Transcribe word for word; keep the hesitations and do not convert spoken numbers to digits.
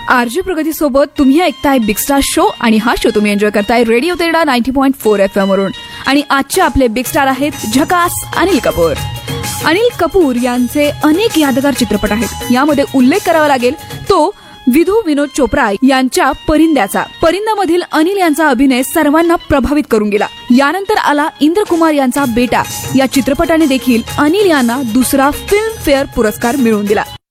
RJ प्रगती सोबत तुम्ही ऐकताय बिग स्टार शो आणि हा शो तुम्ही एन्जॉय करताय radio तेरडा ninety point four F M वरून. आणि आजचे आपले बिग स्टार आहेत झकास अनिल कपूर. अनिल कपूर यांचे अनेक यादगार चित्रपट आहेत. यामध्ये उल्लेख करावा लागेल तो विधू विनोद चोप्रा यांच्या परिंद्याचा. परिंद्यामधील अनिल यांचा अभिनय सर्वांना प्रभावित करून गेला. यानंतर आला इंद्रकुमार यांचा बेटा. या चित्रपटाने देखील अनिल यांना दुसरा फिल्म फेअर पुरस्कार मिळवून दिला.